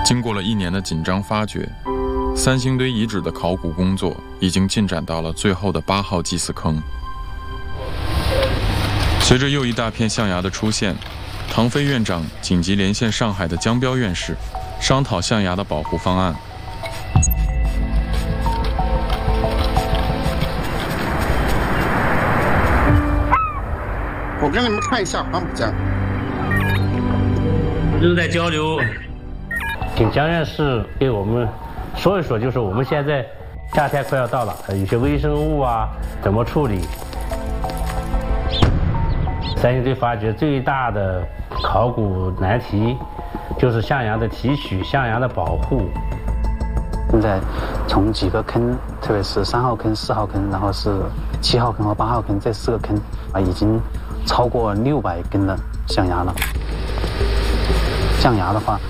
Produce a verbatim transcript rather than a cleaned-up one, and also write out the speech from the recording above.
经过了一年的紧张发掘，三星堆遗址的考古工作已经进展到了最后的八号祭祀坑。随着又一大片象牙的出现，唐飞院长紧急连线上海的江彪院士，商讨象牙的保护方案。 我给你们看一下黄浦江， 就是在交流， 请江院士给我们说一说，就是我们现在夏天快要到了，有些微生物啊怎么处理？三星堆发掘最大的考古难题就是象牙的提取、象牙的保护。 现在从几个坑，特别是三号坑、四号坑，然后是七号坑和八号坑这四个坑啊，已经超过六百根的象牙了。象牙的话，